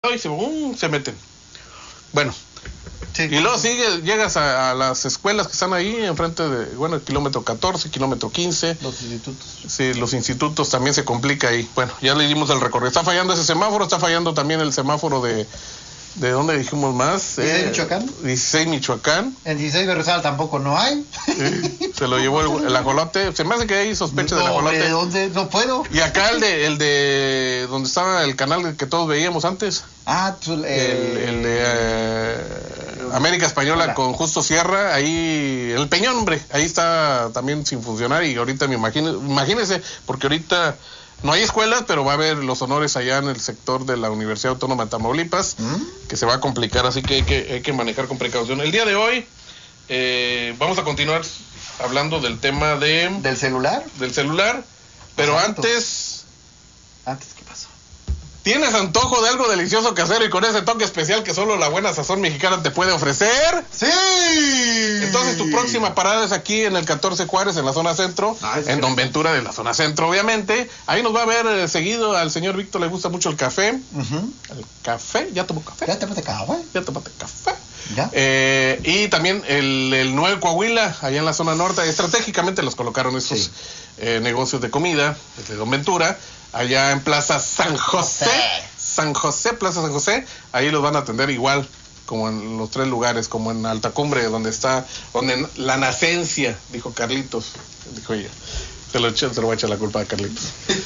y se meten. Bueno, Sí. y luego llegas a las escuelas que están ahí enfrente de, el kilómetro 14, kilómetro 15. Los institutos. Sí, los institutos también se complica ahí. Bueno, ya le dimos el recorrido. Está fallando ese semáforo, está fallando también el semáforo de dónde dijimos más. 16 Michoacán. 16 Michoacán. En 16 Berrosal tampoco no hay. Se lo llevó el ajolote. Se me hace que hay sospecha del ajolote. ¿De dónde? No puedo. Y acá el de donde estaba el canal que todos veíamos antes. El de América Española. Hola. Con Justo Sierra, ahí el Peñón, hombre, ahí está también sin funcionar. Y ahorita imagínese, porque ahorita no hay escuelas, pero va a haber los honores allá en el sector de la Universidad Autónoma de Tamaulipas, que se va a complicar, así que hay que manejar con precaución. El día de hoy vamos a continuar hablando del tema ¿Del celular? Pero Exacto. Antes, ¿qué pasó? ¿tienes antojo de algo delicioso casero y con ese toque especial que solo la buena sazón mexicana te puede ofrecer? ¡Sí! Entonces tu próxima parada es aquí en el 14 Juárez, en la zona centro, en Don Ventura de la zona centro, obviamente. Ahí nos va a ver seguido. Al señor Víctor le gusta mucho el café. El café, ¿ya tomó café? ¿Ya tomaste café? ¿Ya tomaste café? ¿Ya? Y también el Nuevo Coahuila, allá en la zona norte. Estratégicamente los colocaron estos negocios de comida, de Don Ventura, allá en Plaza San José. Plaza San José. Ahí los van a atender igual como en los tres lugares, como en Alta Cumbre, donde la nacencia, dijo Carlitos, dijo ella. Se lo voy a echar la culpa a Carlitos.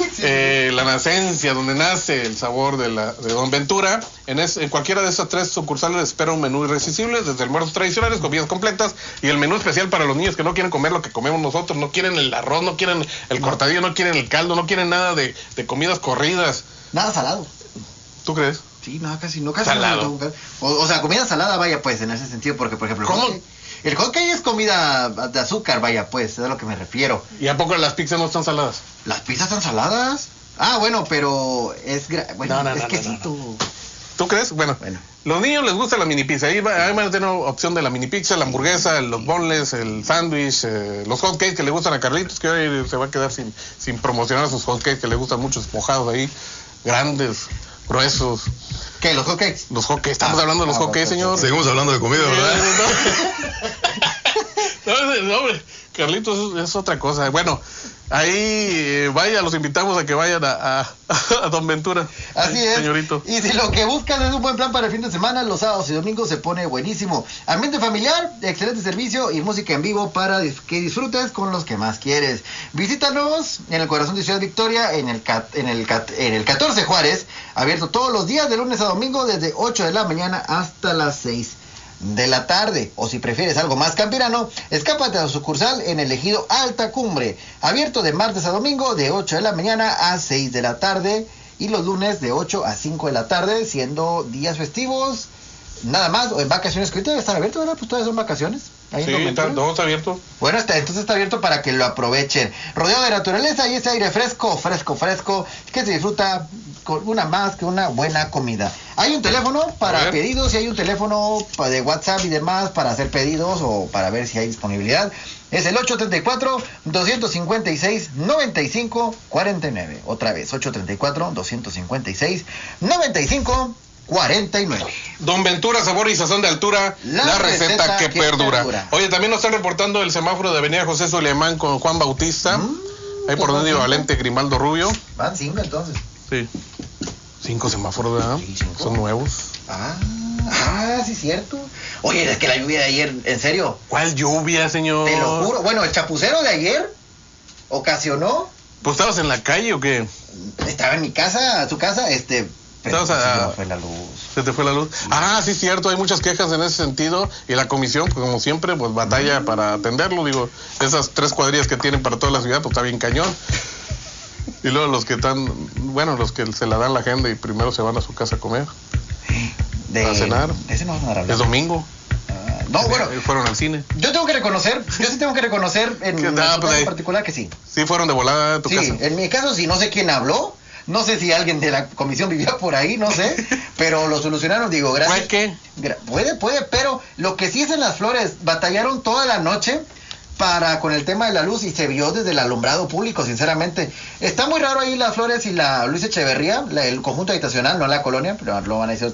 La nacencia, donde nace el sabor de Don Ventura. En cualquiera de esas tres sucursales espera un menú irresistible, desde almuerzos tradicionales, comidas completas, y el menú especial para los niños que no quieren comer lo que comemos nosotros, no quieren el arroz, no quieren el cortadillo, no quieren el caldo, no quieren nada de comidas corridas. Nada salado. ¿Tú crees? Sí, no, casi Salado. no. O sea, comida salada, vaya pues, en ese sentido, porque por ejemplo... ¿Cómo? El hot cake es comida de azúcar, vaya pues, es a lo que me refiero. ¿Y a poco las pizzas no están saladas? ¿Las pizzas están saladas? Ah, bueno, pero es... Bueno, No, es quesito. ¿Tú crees? Bueno, los niños les gusta la mini pizza. Ahí van a tener opción de la mini pizza, la hamburguesa, los boneless, el sándwich, los hot cakes que le gustan a Carlitos, que hoy se va a quedar sin promocionar sus hot cakes que le gustan mucho, mojados ahí, grandes, gruesos. ¿Qué? ¿Los hot cakes? Los hot cakes. Estamos hablando de los hot cakes, señor. Seguimos hablando de comida, ¿verdad? No, hombre, Carlitos es otra cosa. Bueno, ahí los invitamos a que vayan a Don Ventura. Así es. Señorito. Y si lo que buscan es un buen plan para el fin de semana, los sábados y domingos se pone buenísimo. Ambiente familiar, excelente servicio y música en vivo para que disfrutes con los que más quieres. Visítanos en el corazón de Ciudad Victoria, en el 14 Juárez, abierto todos los días de lunes a domingo desde 8 de la mañana hasta las 6 de la tarde. O si prefieres algo más campirano, escápate a la sucursal en el ejido Alta Cumbre, abierto de martes a domingo de 8 de la mañana a 6 de la tarde y los lunes de 8 a 5 de la tarde, siendo días festivos nada más, o en vacaciones, que ahorita debe estar abierto, ¿verdad? Pues todavía son vacaciones. Ahí Sí, está abierto. Bueno, entonces está abierto para que lo aprovechen. Rodeado de naturaleza y ese aire fresco, que se disfruta con una más que una buena comida. Hay un teléfono para pedidos y hay un teléfono de WhatsApp y demás para hacer pedidos o para ver si hay disponibilidad. Es el 834-256-9549. Otra vez, 834-256-9549. Don Ventura, sabor y sazón de altura, la receta que perdura. Oye, también nos están reportando el semáforo de Avenida José Suleimán con Juan Bautista. Ahí por donde Valente Grimaldo Rubio. Van 5 entonces. Sí. 5 semáforos, ¿verdad? Sí, 5. Son nuevos. Sí, cierto. Oye, es que la lluvia de ayer, ¿en serio? ¿Cuál lluvia, señor? Te lo juro. Bueno, el chapucero de ayer ocasionó... ¿Pues estabas en la calle o qué? Estaba en mi casa, tu casa, pero se me fue la luz. ¿Se te fue la luz? Sí, cierto, hay muchas quejas en ese sentido y la comisión, pues como siempre, pues batalla para atenderlo, digo, esas 3 cuadrillas que tienen para toda la ciudad, pues está bien cañón. Y luego los que los que se la dan la agenda y primero se van a su casa a comer, a cenar. Ese no vamos a hablar. Es domingo. Fueron al cine. Yo sí tengo que reconocer en mi caso en particular que sí. Sí, fueron de volada a tu casa. Sí, en mi caso sí, no sé quién habló. No sé si alguien de la comisión vivía por ahí, no sé, pero lo solucionaron, digo, gracias. ¿Puede qué? Puede, pero lo que sí es en Las Flores, batallaron toda la noche con el tema de la luz y se vio desde el alumbrado público, sinceramente. Está muy raro ahí Las Flores y la Luis Echeverría, el conjunto habitacional, no la colonia, pero lo van a decir